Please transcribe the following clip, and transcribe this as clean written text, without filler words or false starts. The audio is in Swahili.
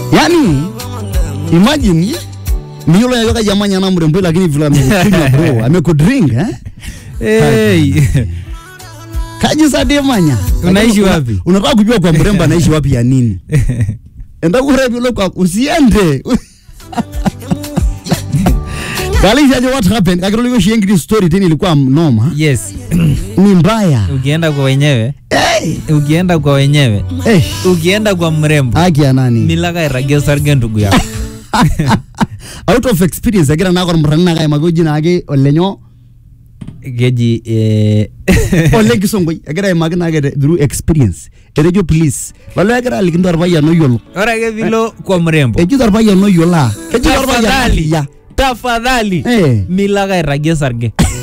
Yani imagine miolo ya yoka jamanya na mrembo lakini vile amekunywa bro, amekudrink Hey. Kaji Sadia manya. Unaishi wapi? Unataka kujua kwa mrembo anaishi wapi ya nini? Enda kurebi loko usiende. Kali jaje what happened? Kakiro liko shiengi story tena ilikuwa noma. Yes. Ni mbaya. Ukienda kwa wenyewe. Hey. Ukienda kwa wenyewe. Hey. Ukienda kwa mrembo. Haki ya nani? Milaka iragio sarge ndugu yako. Out of experience agira nako mrana kaya magoji na age olenyo Geji ole kisongo agira magna agira through experience. Erejo please. Wala agira likindo arbaya no yolo. ora ke vilo kwa mrembo. Ejo arbaya no yola. Ejo arbaya ya. Tafadhali. Hey. Milaka iragio sarge.